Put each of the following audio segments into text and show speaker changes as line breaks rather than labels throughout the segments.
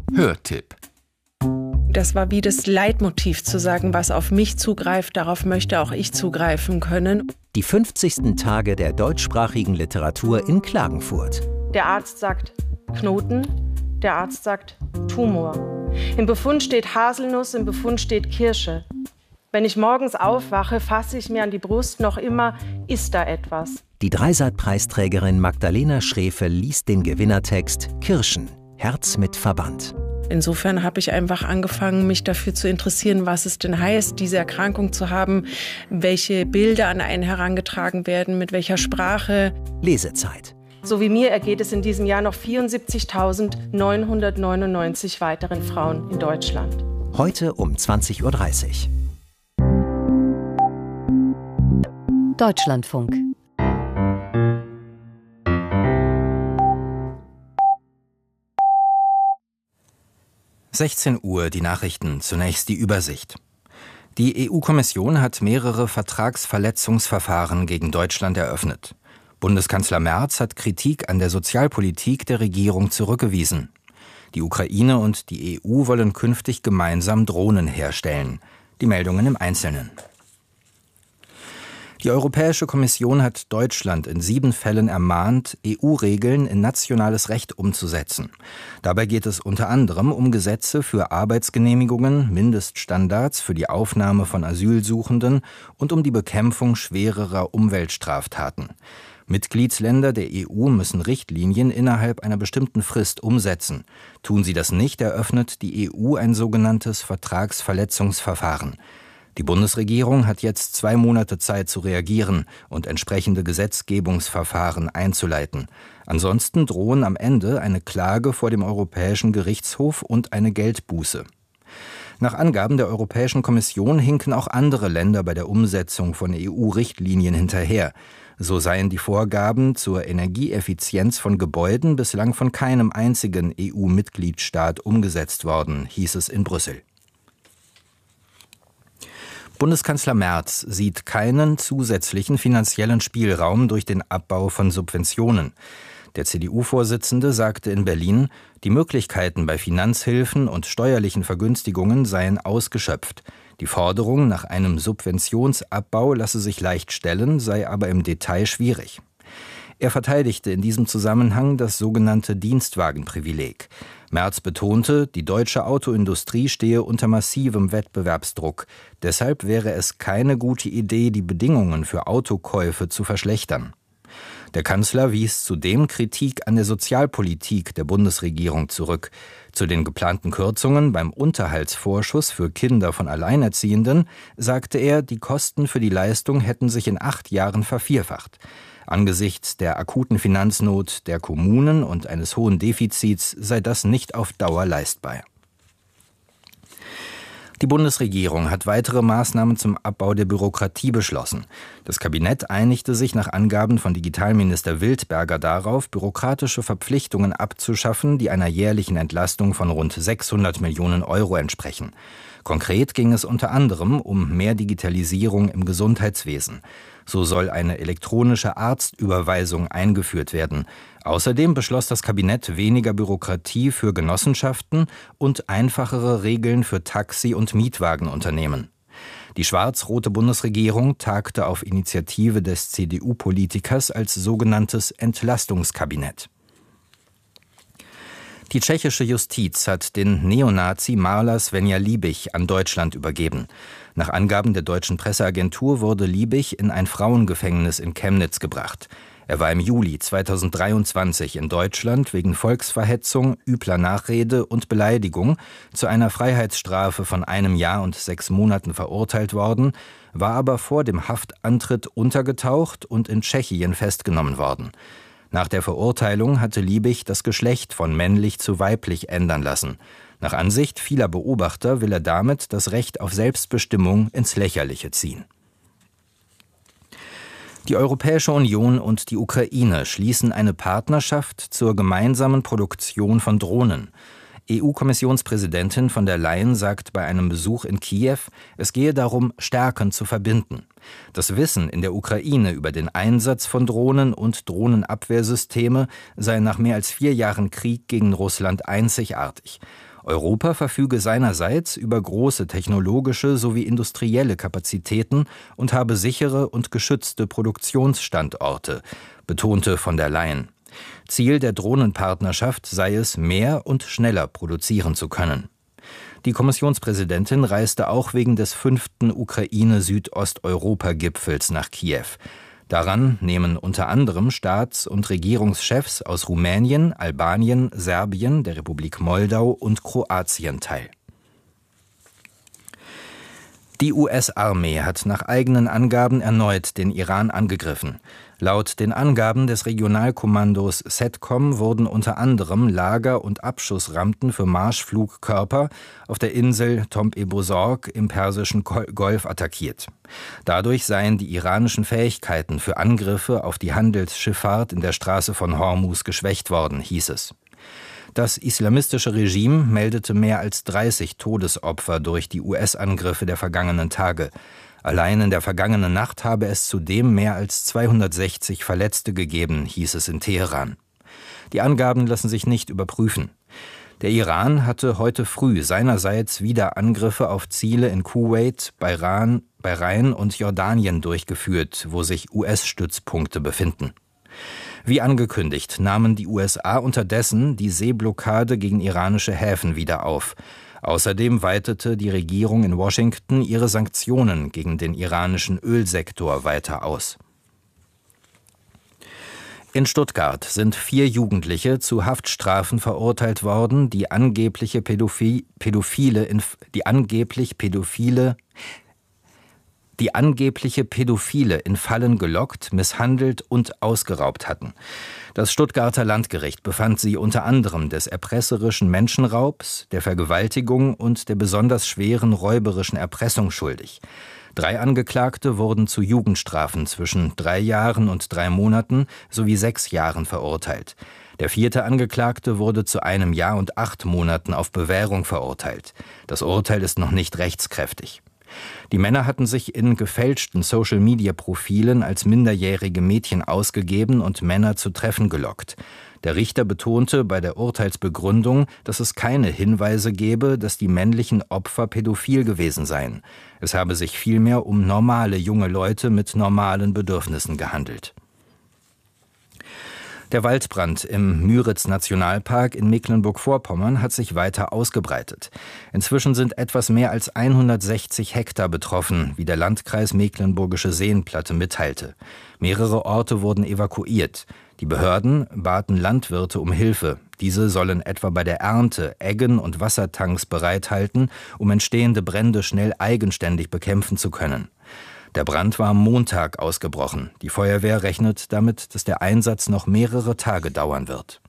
Hörtipp.
Das war wie das Leitmotiv zu sagen, was auf mich zugreift, darauf möchte auch ich zugreifen können.
Die 50. Tage der deutschsprachigen Literatur in Klagenfurt.
Der Arzt sagt Knoten, der Arzt sagt Tumor. Im Befund steht Haselnuss, im Befund steht Kirsche. Wenn ich morgens aufwache, fasse ich mir an die Brust, noch immer ist da etwas.
Die Dreisat-Preisträgerin Magdalena Schrefel liest den Gewinnertext Kirschen, Herz mit Verband.
Insofern habe ich einfach angefangen, mich dafür zu interessieren, was es denn heißt, diese Erkrankung zu haben, welche Bilder an einen herangetragen werden, mit welcher Sprache.
Lesezeit.
So wie mir ergeht es in diesem Jahr noch 74.999 weiteren Frauen in Deutschland.
Heute um 20:30 Uhr.
Deutschlandfunk.
Uhr, die Nachrichten, zunächst die Übersicht. Die EU-Kommission hat mehrere Vertragsverletzungsverfahren gegen Deutschland eröffnet. Bundeskanzler Merz hat Kritik an der Sozialpolitik der Regierung zurückgewiesen. Die Ukraine und die EU wollen künftig gemeinsam Drohnen herstellen. Die Meldungen im Einzelnen. Die Europäische Kommission hat Deutschland in 7 Fällen ermahnt, EU-Regeln in nationales Recht umzusetzen. Dabei geht es unter anderem um Gesetze für Arbeitsgenehmigungen, Mindeststandards für die Aufnahme von Asylsuchenden und um die Bekämpfung schwererer Umweltstraftaten. Mitgliedsländer der EU müssen Richtlinien innerhalb einer bestimmten Frist umsetzen. Tun sie das nicht, eröffnet die EU ein sogenanntes Vertragsverletzungsverfahren. Die Bundesregierung hat jetzt 2 Monate Zeit zu reagieren und entsprechende Gesetzgebungsverfahren einzuleiten. Ansonsten drohen am Ende eine Klage vor dem Europäischen Gerichtshof und eine Geldbuße. Nach Angaben der Europäischen Kommission hinken auch andere Länder bei der Umsetzung von EU-Richtlinien hinterher. So seien die Vorgaben zur Energieeffizienz von Gebäuden bislang von keinem einzigen EU-Mitgliedstaat umgesetzt worden, hieß es in Brüssel. Bundeskanzler Merz sieht keinen zusätzlichen finanziellen Spielraum durch den Abbau von Subventionen. Der CDU-Vorsitzende sagte in Berlin, die Möglichkeiten bei Finanzhilfen und steuerlichen Vergünstigungen seien ausgeschöpft. Die Forderung nach einem Subventionsabbau lasse sich leicht stellen, sei aber im Detail schwierig. Er verteidigte in diesem Zusammenhang das sogenannte Dienstwagenprivileg. Merz betonte, die deutsche Autoindustrie stehe unter massivem Wettbewerbsdruck. Deshalb wäre es keine gute Idee, die Bedingungen für Autokäufe zu verschlechtern. Der Kanzler wies zudem Kritik an der Sozialpolitik der Bundesregierung zurück. Zu den geplanten Kürzungen beim Unterhaltsvorschuss für Kinder von Alleinerziehenden sagte er, die Kosten für die Leistung hätten sich in 8 Jahren vervierfacht. Angesichts der akuten Finanznot der Kommunen und eines hohen Defizits sei das nicht auf Dauer leistbar. Die Bundesregierung hat weitere Maßnahmen zum Abbau der Bürokratie beschlossen. Das Kabinett einigte sich nach Angaben von Digitalminister Wildberger darauf, bürokratische Verpflichtungen abzuschaffen, die einer jährlichen Entlastung von rund 600 Millionen Euro entsprechen. Konkret ging es unter anderem um mehr Digitalisierung im Gesundheitswesen. So soll eine elektronische Arztüberweisung eingeführt werden. Außerdem beschloss das Kabinett weniger Bürokratie für Genossenschaften und einfachere Regeln für Taxi- und Mietwagenunternehmen. Die schwarz-rote Bundesregierung tagte auf Initiative des CDU-Politikers als sogenanntes Entlastungskabinett. Die tschechische Justiz hat den Neonazi Marla Svenja Liebig an Deutschland übergeben. Nach Angaben der deutschen Presseagentur wurde Liebig in ein Frauengefängnis in Chemnitz gebracht. Er war im Juli 2023 in Deutschland wegen Volksverhetzung, übler Nachrede und Beleidigung zu einer Freiheitsstrafe von 1 Jahr und 6 Monaten verurteilt worden, war aber vor dem Haftantritt untergetaucht und in Tschechien festgenommen worden. Nach der Verurteilung hatte Liebig das Geschlecht von männlich zu weiblich ändern lassen. Nach Ansicht vieler Beobachter will er damit das Recht auf Selbstbestimmung ins Lächerliche ziehen. Die Europäische Union und die Ukraine schließen eine Partnerschaft zur gemeinsamen Produktion von Drohnen. EU-Kommissionspräsidentin von der Leyen sagt bei einem Besuch in Kiew, es gehe darum, Stärken zu verbinden. Das Wissen in der Ukraine über den Einsatz von Drohnen und Drohnenabwehrsysteme sei nach mehr als 4 Jahren Krieg gegen Russland einzigartig. Europa verfüge seinerseits über große technologische sowie industrielle Kapazitäten und habe sichere und geschützte Produktionsstandorte, betonte von der Leyen. Ziel der Drohnenpartnerschaft sei es, mehr und schneller produzieren zu können. Die Kommissionspräsidentin reiste auch wegen des 5. Ukraine-Südosteuropa-Gipfels nach Kiew. Daran nehmen unter anderem Staats- und Regierungschefs aus Rumänien, Albanien, Serbien, der Republik Moldau und Kroatien teil. Die US-Armee hat nach eigenen Angaben erneut den Iran angegriffen. Laut den Angaben des Regionalkommandos CENTCOM wurden unter anderem Lager- und Abschussrampen für Marschflugkörper auf der Insel Tomb-e-Bozorg im Persischen Golf attackiert. Dadurch seien die iranischen Fähigkeiten für Angriffe auf die Handelsschifffahrt in der Straße von Hormuz geschwächt worden, hieß es. Das islamistische Regime meldete mehr als 30 Todesopfer durch die US-Angriffe der vergangenen Tage. Allein in der vergangenen Nacht habe es zudem mehr als 260 Verletzte gegeben, hieß es in Teheran. Die Angaben lassen sich nicht überprüfen. Der Iran hatte heute früh seinerseits wieder Angriffe auf Ziele in Kuwait, Bahrain und Jordanien durchgeführt, wo sich US-Stützpunkte befinden. Wie angekündigt, nahmen die USA unterdessen die Seeblockade gegen iranische Häfen wieder auf. Außerdem weitete die Regierung in Washington ihre Sanktionen gegen den iranischen Ölsektor weiter aus. In Stuttgart sind 4 Jugendliche zu Haftstrafen verurteilt worden, die angeblich Pädophile in Fallen gelockt, misshandelt und ausgeraubt hatten. Das Stuttgarter Landgericht befand sie unter anderem des erpresserischen Menschenraubs, der Vergewaltigung und der besonders schweren räuberischen Erpressung schuldig. 3 Angeklagte wurden zu Jugendstrafen zwischen 3 Jahren und 3 Monaten sowie 6 Jahren verurteilt. Der 4. Angeklagte wurde zu 1 Jahr und 8 Monaten auf Bewährung verurteilt. Das Urteil ist noch nicht rechtskräftig. Die Männer hatten sich in gefälschten Social-Media-Profilen als minderjährige Mädchen ausgegeben und Männer zu Treffen gelockt. Der Richter betonte bei der Urteilsbegründung, dass es keine Hinweise gebe, dass die männlichen Opfer pädophil gewesen seien. Es habe sich vielmehr um normale junge Leute mit normalen Bedürfnissen gehandelt. Der Waldbrand im Müritz-Nationalpark in Mecklenburg-Vorpommern hat sich weiter ausgebreitet. Inzwischen sind etwas mehr als 160 Hektar betroffen, wie der Landkreis Mecklenburgische Seenplatte mitteilte. Mehrere Orte wurden evakuiert. Die Behörden baten Landwirte um Hilfe. Diese sollen etwa bei der Ernte Eggen und Wassertanks bereithalten, um entstehende Brände schnell eigenständig bekämpfen zu können. Der Brand war am Montag ausgebrochen. Die Feuerwehr rechnet damit, dass der Einsatz noch mehrere Tage dauern wird.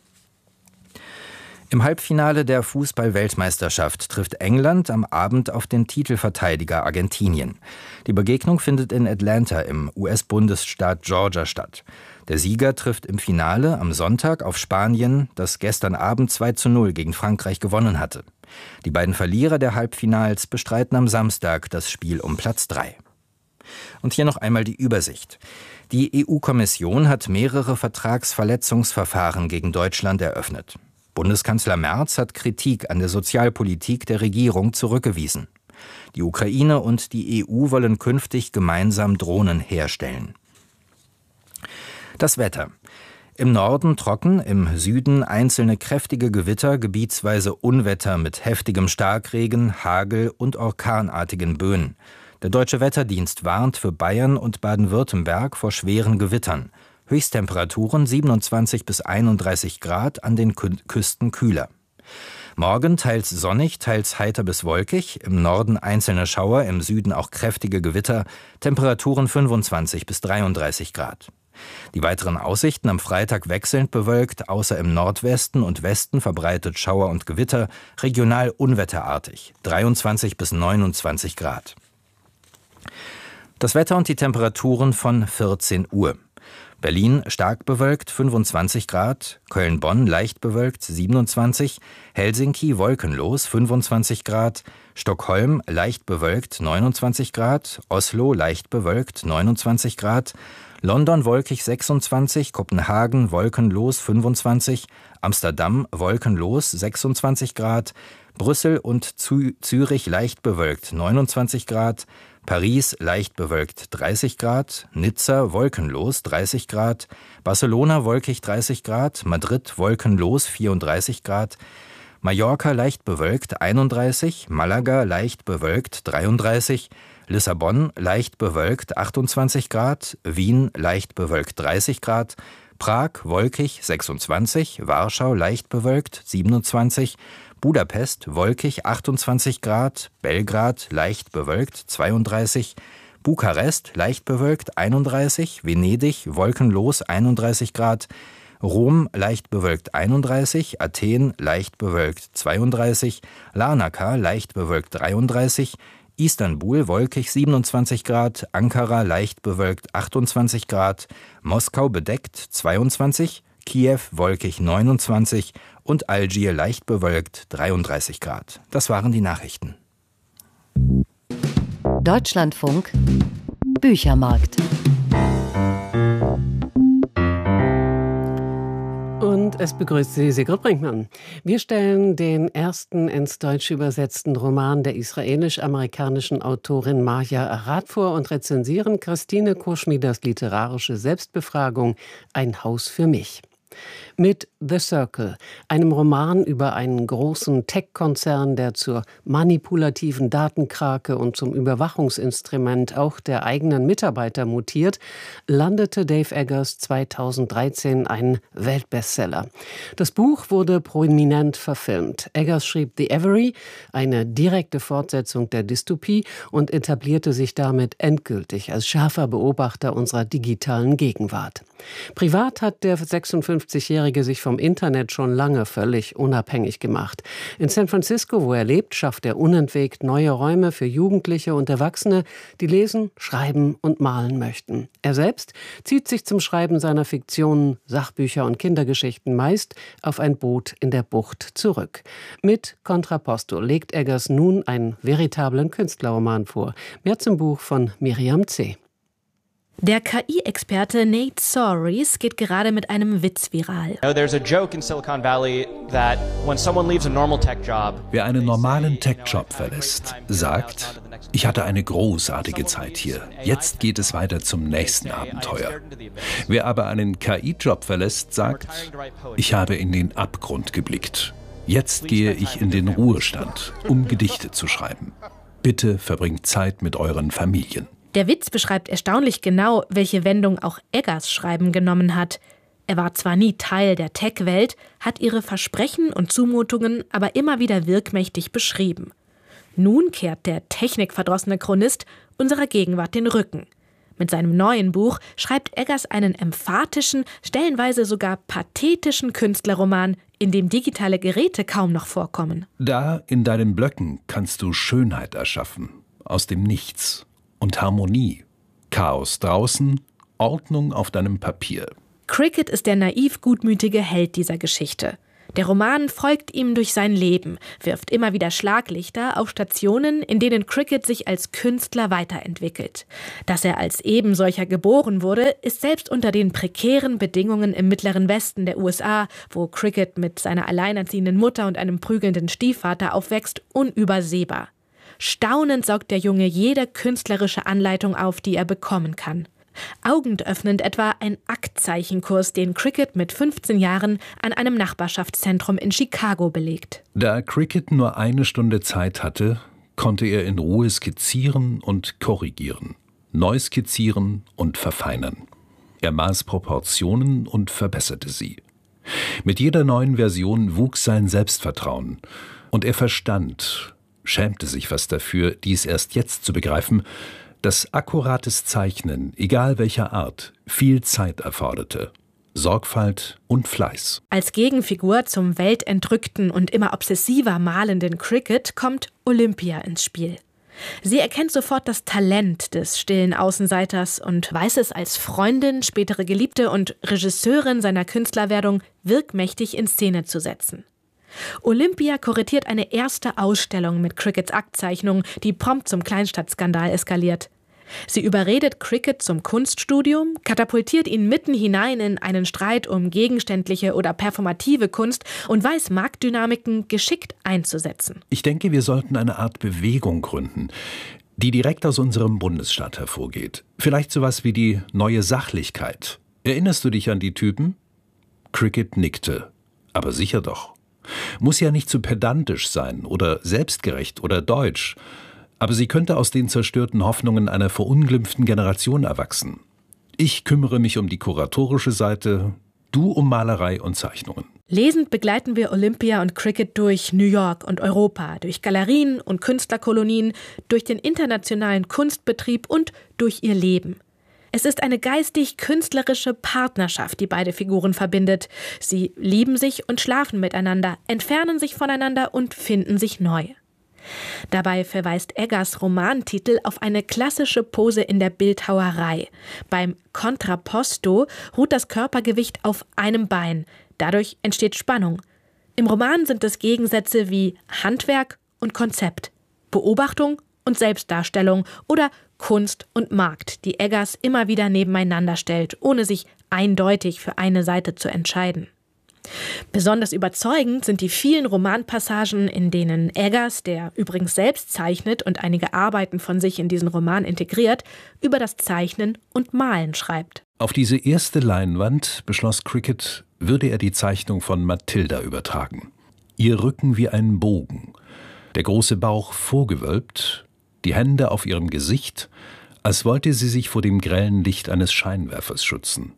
Im Halbfinale der Fußball-Weltmeisterschaft trifft England am Abend auf den Titelverteidiger Argentinien. Die Begegnung findet in Atlanta im US-Bundesstaat Georgia statt. Der Sieger trifft im Finale am Sonntag auf Spanien, das gestern Abend 2:0 gegen Frankreich gewonnen hatte. Die beiden Verlierer der Halbfinals bestreiten am Samstag das Spiel um Platz 3. Und hier noch einmal die Übersicht. Die EU-Kommission hat mehrere Vertragsverletzungsverfahren gegen Deutschland eröffnet. Bundeskanzler Merz hat Kritik an der Sozialpolitik der Regierung zurückgewiesen. Die Ukraine und die EU wollen künftig gemeinsam Drohnen herstellen. Das Wetter. Im Norden trocken, im Süden einzelne kräftige Gewitter, gebietsweise Unwetter mit heftigem Starkregen, Hagel und orkanartigen Böen. Der Deutsche Wetterdienst warnt für Bayern und Baden-Württemberg vor schweren Gewittern. Höchsttemperaturen 27 bis 31 Grad, an den Küsten kühler. Morgen teils sonnig, teils heiter bis wolkig, im Norden einzelne Schauer, im Süden auch kräftige Gewitter, Temperaturen 25 bis 33 Grad. Die weiteren Aussichten am Freitag wechselnd bewölkt, außer im Nordwesten und Westen verbreitet Schauer und Gewitter, regional unwetterartig, 23 bis 29 Grad. Das Wetter und die Temperaturen von 14 Uhr. Berlin stark bewölkt 25 Grad, Köln-Bonn leicht bewölkt 27, Helsinki wolkenlos 25 Grad, Stockholm leicht bewölkt 29 Grad, Oslo leicht bewölkt 29 Grad, London wolkig 26, Kopenhagen wolkenlos 25, Amsterdam wolkenlos 26 Grad, Brüssel und Zürich leicht bewölkt 29 Grad, Paris leicht bewölkt 30 Grad, Nizza wolkenlos 30 Grad, Barcelona wolkig 30 Grad, Madrid wolkenlos 34 Grad, Mallorca leicht bewölkt 31, Malaga leicht bewölkt 33, Lissabon leicht bewölkt 28 Grad, Wien leicht bewölkt 30 Grad, Prag wolkig 26, Warschau leicht bewölkt 27, Budapest wolkig 28 Grad, Belgrad leicht bewölkt 32, Bukarest leicht bewölkt 31, Venedig wolkenlos 31 Grad, Rom leicht bewölkt 31, Athen leicht bewölkt 32, Larnaca leicht bewölkt 33, Istanbul wolkig 27 Grad, Ankara leicht bewölkt 28 Grad, Moskau bedeckt 22, Kiew wolkig 29 und Algier leicht bewölkt 33 Grad. Das waren die Nachrichten.
Deutschlandfunk Büchermarkt.
Und es begrüßt Sie Sigrid Brinkmann. Wir stellen den ersten ins Deutsche übersetzten Roman der israelisch-amerikanischen Autorin Maja Arad vor und rezensieren Christine Koschmieders literarische Selbstbefragung »Ein Haus für mich«. Mit The Circle, einem Roman über einen großen Tech-Konzern, der zur manipulativen Datenkrake und zum Überwachungsinstrument auch der eigenen Mitarbeiter mutiert, landete Dave Eggers 2013 ein Weltbestseller. Das Buch wurde prominent verfilmt. Eggers schrieb The Avery, eine direkte Fortsetzung der Dystopie, und etablierte sich damit endgültig als scharfer Beobachter unserer digitalen Gegenwart. Privat hat der 56-Jährige sich vom Internet schon lange völlig unabhängig gemacht. In San Francisco, wo er lebt, schafft er unentwegt neue Räume für Jugendliche und Erwachsene, die lesen, schreiben und malen möchten. Er selbst zieht sich zum Schreiben seiner Fiktionen, Sachbücher und Kindergeschichten meist auf ein Boot in der Bucht zurück. Mit Contrapposto legt Eggers nun einen veritablen Künstlerroman vor. Mehr zum Buch von Miriam C.
Der KI-Experte Nate Soares geht gerade mit einem Witz viral.
Wer einen normalen Tech-Job verlässt, sagt, ich hatte eine großartige Zeit hier. Jetzt geht es weiter zum nächsten Abenteuer. Wer aber einen KI-Job verlässt, sagt, ich habe in den Abgrund geblickt. Jetzt gehe ich in den Ruhestand, um Gedichte zu schreiben. Bitte verbringt Zeit mit euren Familien.
Der Witz beschreibt erstaunlich genau, welche Wendung auch Eggers Schreiben genommen hat. Er war zwar nie Teil der Tech-Welt, hat ihre Versprechen und Zumutungen aber immer wieder wirkmächtig beschrieben. Nun kehrt der technikverdrossene Chronist unserer Gegenwart den Rücken. Mit seinem neuen Buch schreibt Eggers einen emphatischen, stellenweise sogar pathetischen Künstlerroman, in dem digitale Geräte kaum noch vorkommen.
Da in deinen Blöcken kannst du Schönheit erschaffen, aus dem Nichts. Und Harmonie. Chaos draußen, Ordnung auf deinem Papier.
Cricket ist der naiv gutmütige Held dieser Geschichte. Der Roman folgt ihm durch sein Leben, wirft immer wieder Schlaglichter auf Stationen, in denen Cricket sich als Künstler weiterentwickelt. Dass er als ebensolcher geboren wurde, ist selbst unter den prekären Bedingungen im mittleren Westen der USA, wo Cricket mit seiner alleinerziehenden Mutter und einem prügelnden Stiefvater aufwächst, unübersehbar. Staunend saugt der Junge jede künstlerische Anleitung auf, die er bekommen kann. Augenöffnend etwa ein Aktzeichenkurs, den Cricket mit 15 Jahren an einem Nachbarschaftszentrum in Chicago belegt.
Da Cricket nur eine Stunde Zeit hatte, konnte er in Ruhe skizzieren und korrigieren, neu skizzieren und verfeinern. Er maß Proportionen und verbesserte sie. Mit jeder neuen Version wuchs sein Selbstvertrauen und er verstand, schämte sich fast dafür, dies erst jetzt zu begreifen, dass akkurates Zeichnen, egal welcher Art, viel Zeit erforderte. Sorgfalt und Fleiß.
Als Gegenfigur zum weltentrückten und immer obsessiver malenden Cricket kommt Olympia ins Spiel. Sie erkennt sofort das Talent des stillen Außenseiters und weiß es als Freundin, spätere Geliebte und Regisseurin seiner Künstlerwerdung wirkmächtig in Szene zu setzen. Olympia kuratiert eine erste Ausstellung mit Crickets Aktzeichnung, die prompt zum Kleinstadtskandal eskaliert. Sie überredet Cricket zum Kunststudium, katapultiert ihn mitten hinein in einen Streit um gegenständliche oder performative Kunst und weiß Marktdynamiken geschickt einzusetzen.
Ich denke, wir sollten eine Art Bewegung gründen, die direkt aus unserem Bundesstaat hervorgeht. Vielleicht sowas wie die neue Sachlichkeit. Erinnerst du dich an die Typen? Cricket nickte. Aber sicher doch. Muss ja nicht zu pedantisch sein oder selbstgerecht oder deutsch. Aber sie könnte aus den zerstörten Hoffnungen einer verunglimpften Generation erwachsen. Ich kümmere mich um die kuratorische Seite, du um Malerei und Zeichnungen.
Lesend begleiten wir Olympia und Cricket durch New York und Europa, durch Galerien und Künstlerkolonien, durch den internationalen Kunstbetrieb und durch ihr Leben. Es ist eine geistig-künstlerische Partnerschaft, die beide Figuren verbindet. Sie lieben sich und schlafen miteinander, entfernen sich voneinander und finden sich neu. Dabei verweist Eggers Romantitel auf eine klassische Pose in der Bildhauerei. Beim Contrapposto ruht das Körpergewicht auf einem Bein. Dadurch entsteht Spannung. Im Roman sind es Gegensätze wie Handwerk und Konzept, Beobachtung und Selbstdarstellung oder Kunst und Markt, die Eggers immer wieder nebeneinander stellt, ohne sich eindeutig für eine Seite zu entscheiden. Besonders überzeugend sind die vielen Romanpassagen, in denen Eggers, der übrigens selbst zeichnet und einige Arbeiten von sich in diesen Roman integriert, über das Zeichnen und Malen schreibt.
Auf diese erste Leinwand beschloss Cricket, würde er die Zeichnung von Mathilda übertragen. Ihr Rücken wie ein Bogen, der große Bauch vorgewölbt, die Hände auf ihrem Gesicht, als wollte sie sich vor dem grellen Licht eines Scheinwerfers schützen.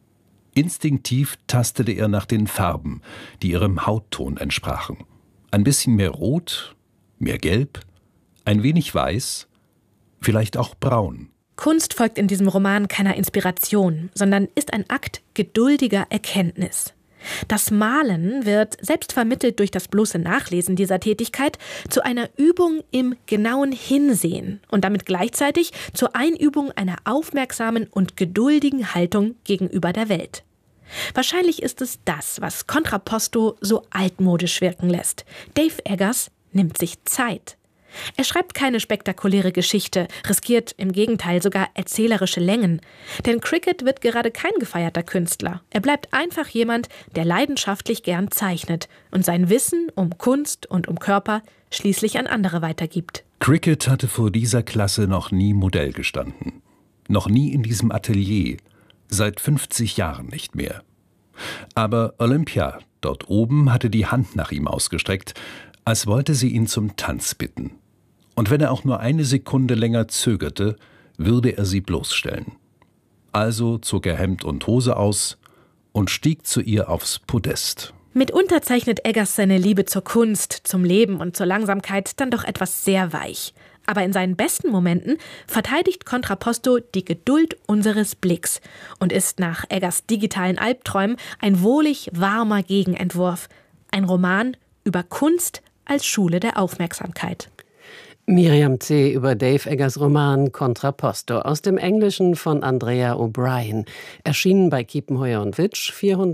Instinktiv tastete er nach den Farben, die ihrem Hautton entsprachen. Ein bisschen mehr Rot, mehr Gelb, ein wenig Weiß, vielleicht auch Braun.
Kunst folgt in diesem Roman keiner Inspiration, sondern ist ein Akt geduldiger Erkenntnis. Das Malen wird, selbst vermittelt durch das bloße Nachlesen dieser Tätigkeit, zu einer Übung im genauen Hinsehen und damit gleichzeitig zur Einübung einer aufmerksamen und geduldigen Haltung gegenüber der Welt. Wahrscheinlich ist es das, was Contrapposto so altmodisch wirken lässt. Dave Eggers nimmt sich Zeit. Er schreibt keine spektakuläre Geschichte, riskiert im Gegenteil sogar erzählerische Längen. Denn Cricket wird gerade kein gefeierter Künstler. Er bleibt einfach jemand, der leidenschaftlich gern zeichnet und sein Wissen um Kunst und um Körper schließlich an andere weitergibt.
Cricket hatte vor dieser Klasse noch nie Modell gestanden. Noch nie in diesem Atelier. Seit 50 Jahren nicht mehr. Aber Olympia, dort oben, hatte die Hand nach ihm ausgestreckt, als wollte sie ihn zum Tanz bitten. Und wenn er auch nur eine Sekunde länger zögerte, würde er sie bloßstellen. Also zog er Hemd und Hose aus und stieg zu ihr aufs Podest.
Mitunter zeichnet Eggers seine Liebe zur Kunst, zum Leben und zur Langsamkeit dann doch etwas sehr weich. Aber in seinen besten Momenten verteidigt Contrapposto die Geduld unseres Blicks und ist nach Eggers digitalen Albträumen ein wohlig warmer Gegenentwurf. Ein Roman über Kunst als Schule der Aufmerksamkeit.
Miriam C. über Dave Eggers Roman Contrapposto aus dem Englischen von Andrea O'Brien. Erschienen bei Kiepenheuer & Witsch,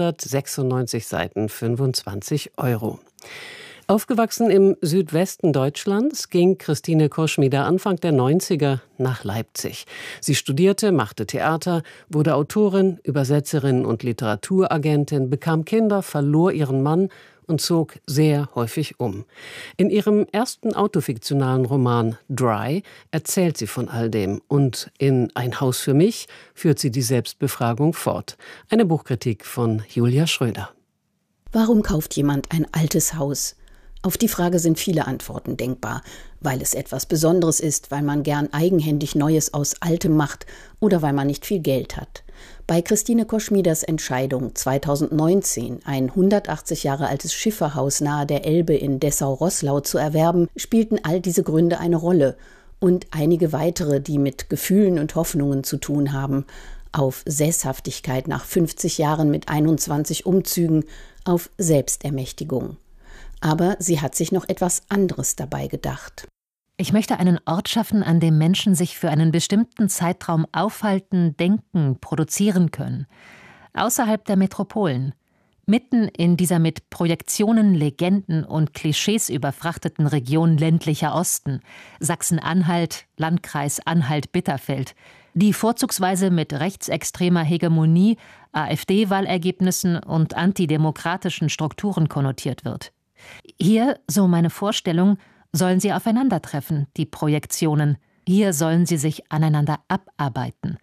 496 Seiten, 25 €. Aufgewachsen im Südwesten Deutschlands ging Christine Koschmider Anfang der 90er nach Leipzig. Sie studierte, machte Theater, wurde Autorin, Übersetzerin und Literaturagentin, bekam Kinder, verlor ihren Mann und zog sehr häufig um. In ihrem ersten autofiktionalen Roman Dry erzählt sie von all dem und in Ein Haus für mich führt sie die Selbstbefragung fort. Eine Buchkritik von Julia Schröder.
Warum kauft jemand ein altes Haus? Auf die Frage sind viele Antworten denkbar, weil es etwas Besonderes ist, weil man gern eigenhändig Neues aus Altem macht oder weil man nicht viel Geld hat. Bei Christine Koschmiders Entscheidung 2019, ein 180 Jahre altes Schifferhaus nahe der Elbe in Dessau-Roßlau zu erwerben, spielten all diese Gründe eine Rolle und einige weitere, die mit Gefühlen und Hoffnungen zu tun haben. Auf Sesshaftigkeit nach 50 Jahren mit 21 Umzügen, auf Selbstermächtigung. Aber sie hat sich noch etwas anderes dabei gedacht.
Ich möchte einen Ort schaffen, an dem Menschen sich für einen bestimmten Zeitraum aufhalten, denken, produzieren können. Außerhalb der Metropolen. Mitten in dieser mit Projektionen, Legenden und Klischees überfrachteten Region ländlicher Osten, Sachsen-Anhalt, Landkreis Anhalt-Bitterfeld, die vorzugsweise mit rechtsextremer Hegemonie, AfD-Wahlergebnissen und antidemokratischen Strukturen konnotiert wird. Hier, so meine Vorstellung, sollen sie aufeinandertreffen, die Projektionen. Hier sollen sie sich aneinander abarbeiten.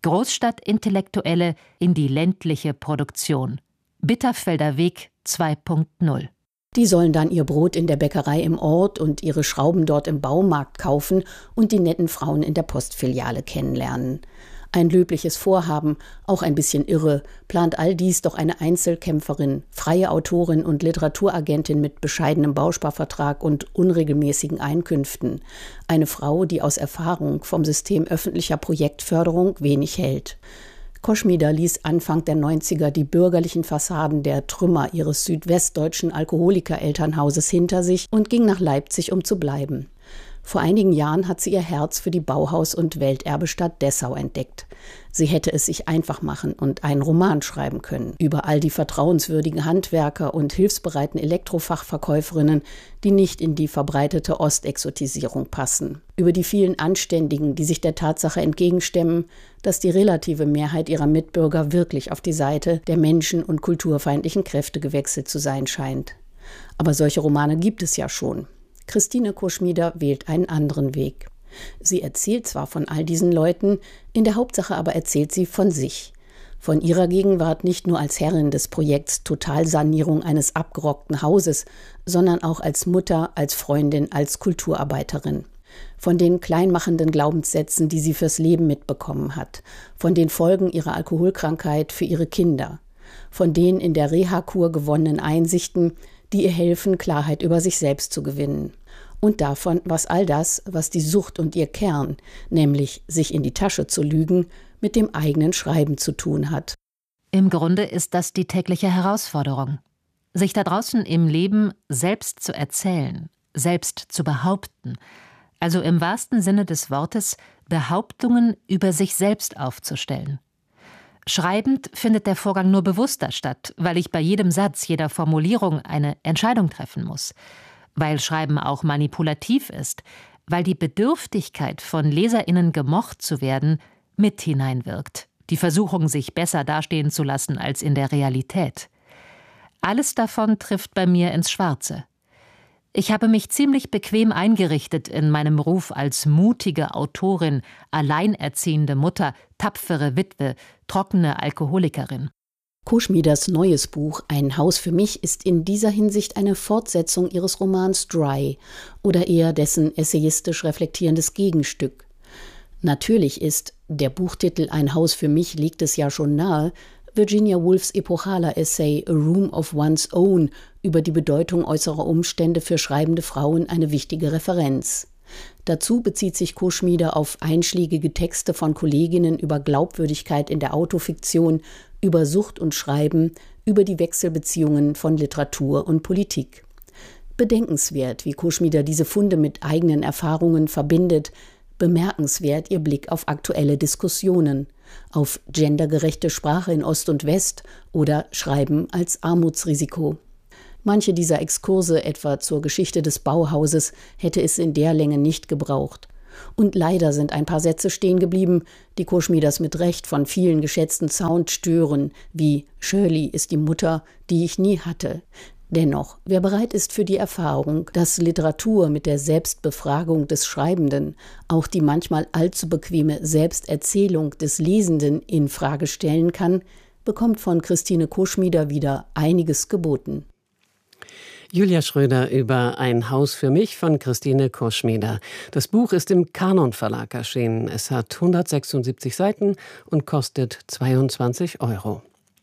Großstadtintellektuelle in die ländliche Produktion. Bitterfelder Weg 2.0.
Die sollen dann ihr Brot in der Bäckerei im Ort und ihre Schrauben dort im Baumarkt kaufen und die netten Frauen in der Postfiliale kennenlernen. Ein löbliches Vorhaben, auch ein bisschen irre, plant all dies doch eine Einzelkämpferin, freie Autorin und Literaturagentin mit bescheidenem Bausparvertrag und unregelmäßigen Einkünften. Eine Frau, die aus Erfahrung vom System öffentlicher Projektförderung wenig hält. Koschmider ließ Anfang der 90er die bürgerlichen Fassaden der Trümmer ihres südwestdeutschen Alkoholiker-Elternhauses hinter sich und ging nach Leipzig, um zu bleiben. Vor einigen Jahren hat sie ihr Herz für die Bauhaus- und Welterbestadt Dessau entdeckt. Sie hätte es sich einfach machen und einen Roman schreiben können über all die vertrauenswürdigen Handwerker und hilfsbereiten Elektrofachverkäuferinnen, die nicht in die verbreitete Ostexotisierung passen. Über die vielen Anständigen, die sich der Tatsache entgegenstemmen, dass die relative Mehrheit ihrer Mitbürger wirklich auf die Seite der menschen- und kulturfeindlichen Kräfte gewechselt zu sein scheint. Aber solche Romane gibt es ja schon. Christine Koschmider wählt einen anderen Weg. Sie erzählt zwar von all diesen Leuten, in der Hauptsache aber erzählt sie von sich. Von ihrer Gegenwart nicht nur als Herrin des Projekts Totalsanierung eines abgerockten Hauses, sondern auch als Mutter, als Freundin, als Kulturarbeiterin. Von den kleinmachenden Glaubenssätzen, die sie fürs Leben mitbekommen hat. Von den Folgen ihrer Alkoholkrankheit für ihre Kinder. Von den in der Reha-Kur gewonnenen Einsichten, die ihr helfen, Klarheit über sich selbst zu gewinnen. Und davon, was all das, was die Sucht und ihr Kern, nämlich sich in die Tasche zu lügen, mit dem eigenen Schreiben zu tun hat.
Im Grunde ist das die tägliche Herausforderung. Sich da draußen im Leben selbst zu erzählen, selbst zu behaupten, also im wahrsten Sinne des Wortes Behauptungen über sich selbst aufzustellen. Schreibend findet der Vorgang nur bewusster statt, weil ich bei jedem Satz, jeder Formulierung eine Entscheidung treffen muss. Weil Schreiben auch manipulativ ist, weil die Bedürftigkeit, von LeserInnen gemocht zu werden, mit hineinwirkt. Die Versuchung, sich besser dastehen zu lassen als in der Realität. Alles davon trifft bei mir ins Schwarze. Ich habe mich ziemlich bequem eingerichtet in meinem Ruf als mutige Autorin, alleinerziehende Mutter, tapfere Witwe, trockene Alkoholikerin.
Koschmiders neues Buch »Ein Haus für mich« ist in dieser Hinsicht eine Fortsetzung ihres Romans »Dry« oder eher dessen essayistisch reflektierendes Gegenstück. Natürlich ist, der Buchtitel »Ein Haus für mich« liegt es ja schon nahe, Virginia Woolfs epochaler Essay »A Room of One's Own« über die Bedeutung äußerer Umstände für schreibende Frauen eine wichtige Referenz. Dazu bezieht sich Koschmider auf einschlägige Texte von Kolleginnen über Glaubwürdigkeit in der Autofiktion, über Sucht und Schreiben, über die Wechselbeziehungen von Literatur und Politik. Bedenkenswert, wie Koschmider diese Funde mit eigenen Erfahrungen verbindet, bemerkenswert ihr Blick auf aktuelle Diskussionen, auf gendergerechte Sprache in Ost und West oder Schreiben als Armutsrisiko. Manche dieser Exkurse, etwa zur Geschichte des Bauhauses, hätte es in der Länge nicht gebraucht. Und leider sind ein paar Sätze stehen geblieben, die Koschmiders mit Recht von vielen geschätzten Sound stören, wie »Shirley ist die Mutter, die ich nie hatte«. Dennoch, wer bereit ist für die Erfahrung, dass Literatur mit der Selbstbefragung des Schreibenden auch die manchmal allzu bequeme Selbsterzählung des Lesenden in Frage stellen kann, bekommt von Christine Koschmider wieder einiges geboten.
Julia Schröder über »Ein Haus für mich« von Christine Koschmider. Das Buch ist im Kanon Verlag erschienen. Es hat 176 Seiten und kostet 22 €.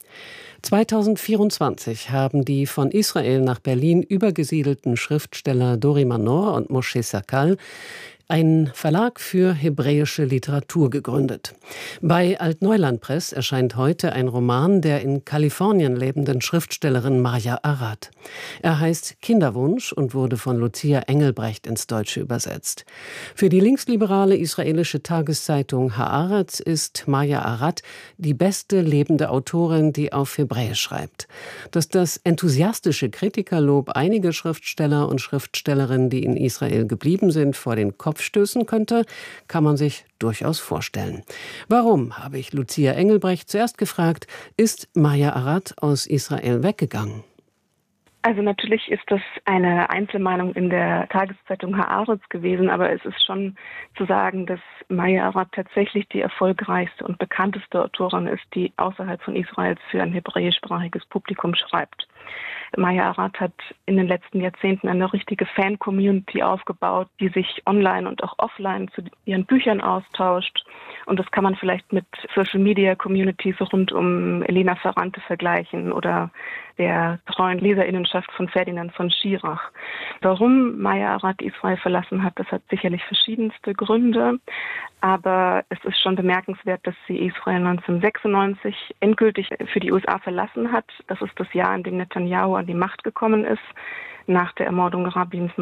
2024 haben die von Israel nach Berlin übergesiedelten Schriftsteller Dori Manor und Moshe Sakal einen Verlag für hebräische Literatur gegründet. Bei Altneuland Press erscheint heute ein Roman der in Kalifornien lebenden Schriftstellerin Maya Arad. Er heißt Kinderwunsch und wurde von Lucia Engelbrecht ins Deutsche übersetzt. Für die linksliberale israelische Tageszeitung Haaretz ist Maya Arad die beste lebende Autorin, die auf Hebräisch schreibt. Dass das enthusiastische Kritikerlob einige Schriftsteller und Schriftstellerinnen, die in Israel geblieben sind, vor den Kopf stößen könnte, kann man sich durchaus vorstellen. Warum, habe ich Lucia Engelbrecht zuerst gefragt, ist Maya Arad aus Israel weggegangen?
Also natürlich ist das eine Einzelmeinung in der Tageszeitung Haaretz gewesen, aber es ist schon zu sagen, dass Maya Arad tatsächlich die erfolgreichste und bekannteste Autorin ist, die außerhalb von Israel für ein hebräischsprachiges Publikum schreibt. Maya Arad hat in den letzten Jahrzehnten eine richtige Fan-Community aufgebaut, die sich online und auch offline zu ihren Büchern austauscht. Und das kann man vielleicht mit Social-Media-Communities rund um Elena Ferrante vergleichen oder der treuen Leserinnenschaft von Ferdinand von Schirach. Warum Maya Arad Israel verlassen hat, das hat sicherlich verschiedenste Gründe. Aber es ist schon bemerkenswert, dass sie Israel 1996 endgültig für die USA verlassen hat. Das ist das Jahr, in dem Netanyahu an die Macht gekommen ist, nach der Ermordung Rabins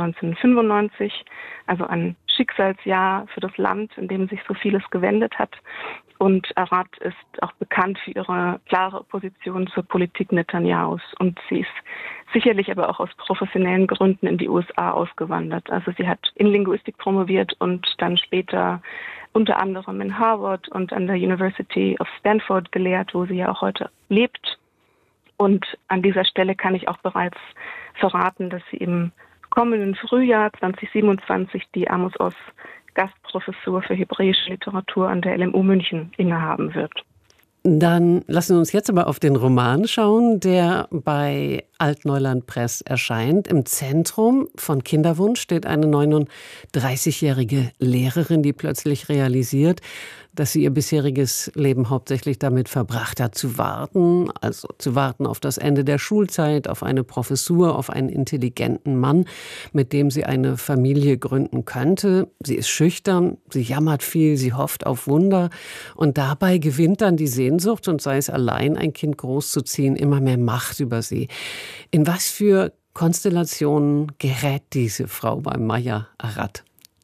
1995. Also ein Schicksalsjahr für das Land, in dem sich so vieles gewendet hat. Und Arad ist auch bekannt für ihre klare Opposition zur Politik Netanyahus. Und sie ist sicherlich aber auch aus professionellen Gründen in die USA ausgewandert. Also sie hat in Linguistik promoviert und dann später unter anderem in Harvard und an der University of Stanford gelehrt, wo sie ja auch heute lebt. Und an dieser Stelle kann ich auch bereits verraten, dass sie im kommenden Frühjahr 2027 die Amos Oz Gastprofessur für hebräische Literatur an der LMU München innehaben wird.
Dann lassen wir uns jetzt aber auf den Roman schauen, der bei Altneuland Press erscheint. Im Zentrum von Kinderwunsch steht eine 39-jährige Lehrerin, die plötzlich realisiert, dass sie ihr bisheriges Leben hauptsächlich damit verbracht hat, zu warten. Also zu warten auf das Ende der Schulzeit, auf eine Professur, auf einen intelligenten Mann, mit dem sie eine Familie gründen könnte. Sie ist schüchtern, sie jammert viel, sie hofft auf Wunder. Und dabei gewinnt dann die Sehnsucht, und sei es allein, ein Kind großzuziehen, immer mehr Macht über sie. In was für Konstellationen gerät diese Frau bei Maya Arad?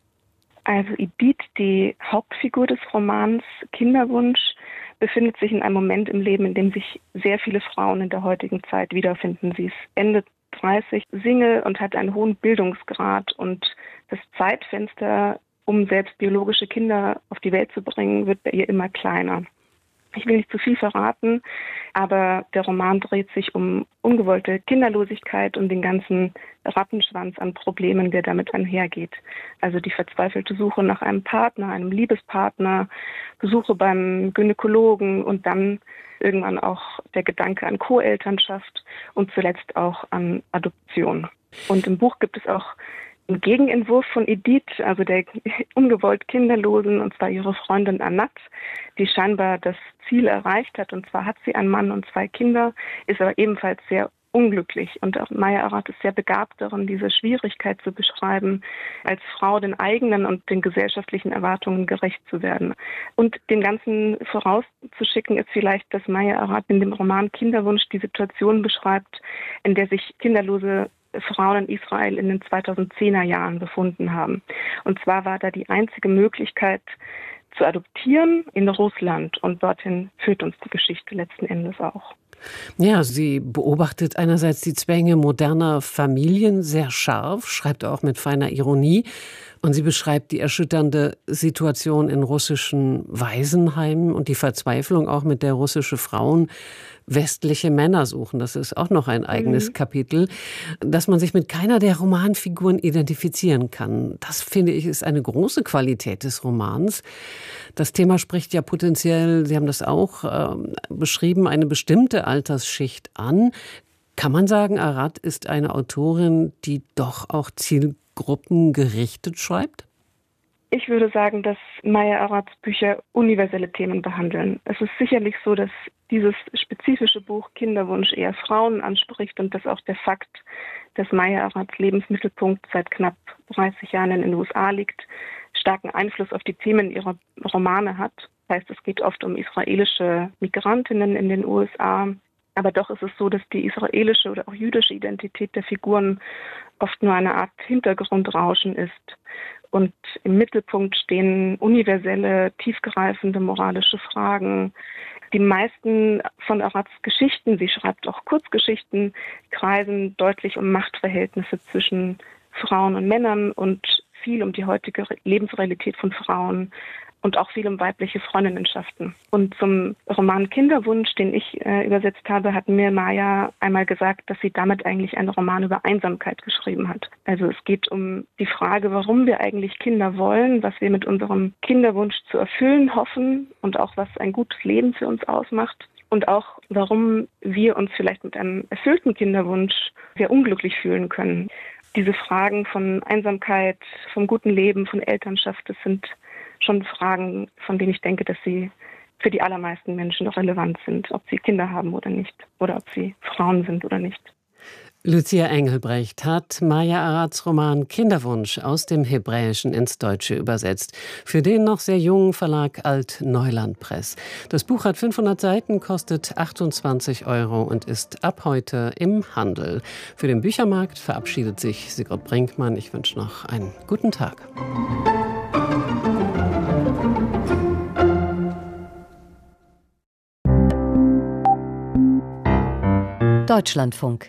Also Idit, die Hauptfigur des Romans Kinderwunsch, befindet sich in einem Moment im Leben, in dem sich sehr viele Frauen in der heutigen Zeit wiederfinden. Sie ist Ende 30, Single und hat einen hohen Bildungsgrad. Und das Zeitfenster, um selbst biologische Kinder auf die Welt zu bringen, wird bei ihr immer kleiner. Ich will nicht zu viel verraten, aber der Roman dreht sich um ungewollte Kinderlosigkeit und den ganzen Rattenschwanz an Problemen, der damit einhergeht. Also die verzweifelte Suche nach einem Partner, einem Liebespartner, Besuche beim Gynäkologen und dann irgendwann auch der Gedanke an Co-Elternschaft und zuletzt auch an Adoption. Und im Buch gibt es auch einen Gegenentwurf von Idit, also der ungewollt Kinderlosen, und zwar ihre Freundin Anat, die scheinbar das Ziel erreicht hat. Und zwar hat sie einen Mann und 2 Kinder, ist aber ebenfalls sehr unglücklich. Und auch Maya Arad ist sehr begabt darin, diese Schwierigkeit zu beschreiben, als Frau den eigenen und den gesellschaftlichen Erwartungen gerecht zu werden. Und dem Ganzen vorauszuschicken ist vielleicht, dass Maya Arad in dem Roman Kinderwunsch die Situation beschreibt, in der sich kinderlose Frauen in Israel in den 2010er Jahren befunden haben. Und zwar war da die einzige Möglichkeit zu adoptieren in Russland. Und dorthin führt uns die Geschichte letzten Endes auch.
Ja, sie beobachtet einerseits die Zwänge moderner Familien sehr scharf, schreibt auch mit feiner Ironie. Und sie beschreibt die erschütternde Situation in russischen Waisenheimen und die Verzweiflung auch, mit der russische Frauen westliche Männer suchen. Das ist auch noch ein eigenes Kapitel, dass man sich mit keiner der Romanfiguren identifizieren kann. Das, finde ich, ist eine große Qualität des Romans. Das Thema spricht ja potenziell, Sie haben das auch beschrieben, eine bestimmte Altersschicht an. Kann man sagen, Arad ist eine Autorin, die doch auch zielgruppengerichtet schreibt?
Ich würde sagen, dass Maya Arads Bücher universelle Themen behandeln. Es ist sicherlich so, dass dieses spezifische Buch Kinderwunsch eher Frauen anspricht und dass auch der Fakt, dass Maya Arads Lebensmittelpunkt seit knapp 30 Jahren in den USA liegt, starken Einfluss auf die Themen ihrer Romane hat. Das heißt, es geht oft um israelische Migrantinnen in den USA. Aber doch ist es so, dass die israelische oder auch jüdische Identität der Figuren oft nur eine Art Hintergrundrauschen ist. Und im Mittelpunkt stehen universelle, tiefgreifende moralische Fragen. Die meisten von Arads Geschichten, sie schreibt auch Kurzgeschichten, kreisen deutlich um Machtverhältnisse zwischen Frauen und Männern und viel um die heutige Lebensrealität von Frauen und auch viel um weibliche Freundinnenschaften. Und zum Roman Kinderwunsch, den ich übersetzt habe, hat mir Maya einmal gesagt, dass sie damit eigentlich einen Roman über Einsamkeit geschrieben hat. Also es geht um die Frage, warum wir eigentlich Kinder wollen, was wir mit unserem Kinderwunsch zu erfüllen hoffen und auch was ein gutes Leben für uns ausmacht. Und auch, warum wir uns vielleicht mit einem erfüllten Kinderwunsch sehr unglücklich fühlen können. Diese Fragen von Einsamkeit, vom guten Leben, von Elternschaft, das sind schon Fragen, von denen ich denke, dass sie für die allermeisten Menschen noch relevant sind, ob sie Kinder haben oder nicht, oder ob sie Frauen sind oder nicht.
Lucia Engelbrecht hat Maya Arads Roman Kinderwunsch aus dem Hebräischen ins Deutsche übersetzt. Für den noch sehr jungen Verlag Alt-Neuland Press. Das Buch hat 500 Seiten, kostet 28 € und ist ab heute im Handel. Für den Büchermarkt verabschiedet sich Sigrid Brinkmann. Ich wünsche noch einen guten Tag.
Deutschlandfunk.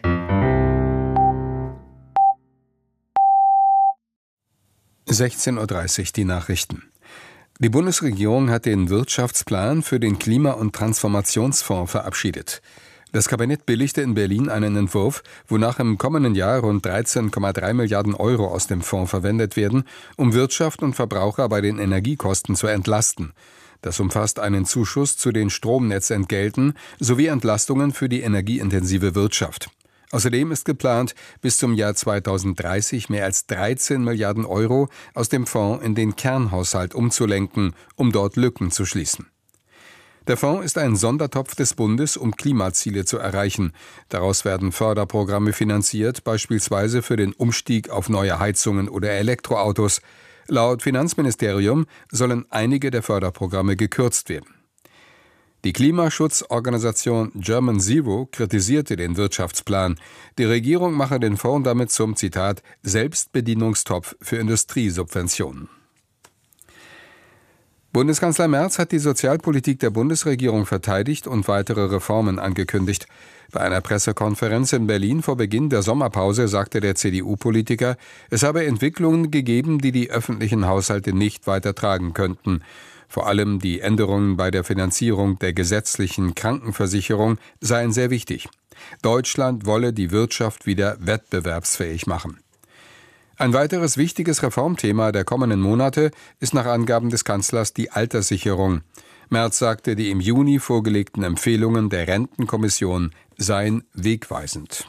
(16:30 Uhr) die Nachrichten. Die Bundesregierung hat den Wirtschaftsplan für den Klima- und Transformationsfonds verabschiedet. Das Kabinett billigte in Berlin einen Entwurf, wonach im kommenden Jahr rund 13,3 Milliarden € aus dem Fonds verwendet werden, um Wirtschaft und Verbraucher bei den Energiekosten zu entlasten. Das umfasst einen Zuschuss zu den Stromnetzentgelten sowie Entlastungen für die energieintensive Wirtschaft. Außerdem ist geplant, bis zum Jahr 2030 mehr als 13 Milliarden € aus dem Fonds in den Kernhaushalt umzulenken, um dort Lücken zu schließen. Der Fonds ist ein Sondertopf des Bundes, um Klimaziele zu erreichen. Daraus werden Förderprogramme finanziert, beispielsweise für den Umstieg auf neue Heizungen oder Elektroautos. Laut Finanzministerium sollen einige der Förderprogramme gekürzt werden. Die Klimaschutzorganisation German Zero kritisierte den Wirtschaftsplan. Die Regierung mache den Fonds damit zum, Zitat, Selbstbedienungstopf für Industriesubventionen. Bundeskanzler Merz hat die Sozialpolitik der Bundesregierung verteidigt und weitere Reformen angekündigt. Bei einer Pressekonferenz in Berlin vor Beginn der Sommerpause sagte der CDU-Politiker, es habe Entwicklungen gegeben, die die öffentlichen Haushalte nicht weiter tragen könnten. Vor allem die Änderungen bei der Finanzierung der gesetzlichen Krankenversicherung seien sehr wichtig. Deutschland wolle die Wirtschaft wieder wettbewerbsfähig machen. Ein weiteres wichtiges Reformthema der kommenden Monate ist nach Angaben des Kanzlers die Alterssicherung. Merz sagte, die im Juni vorgelegten Empfehlungen der Rentenkommission seien wegweisend.